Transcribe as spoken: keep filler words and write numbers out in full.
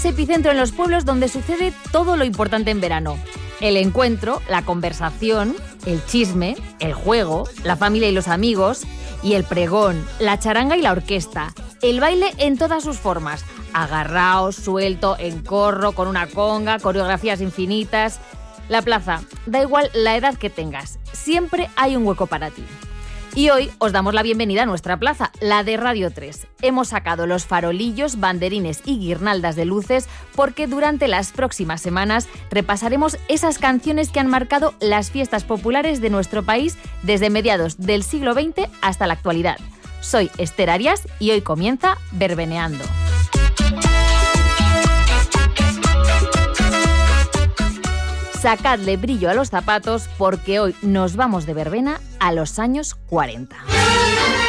epicentro en los pueblos donde sucede todo lo importante en verano. El encuentro, la conversación, el chisme, el juego, la familia y los amigos, y el pregón, la charanga y la orquesta. El baile en todas sus formas, agarrao, suelto, en corro, con una conga, coreografías infinitas. La plaza, da igual la edad que tengas, siempre hay un hueco para ti. Y hoy os damos la bienvenida a nuestra plaza, la de Radio tres. Hemos sacado los farolillos, banderines y guirnaldas de luces porque durante las próximas semanas repasaremos esas canciones que han marcado las fiestas populares de nuestro país desde mediados del siglo veinte hasta la actualidad. Soy Esther Arias y hoy comienza Verbeneando. Sacadle brillo a los zapatos porque hoy nos vamos de verbena a los años cuarenta.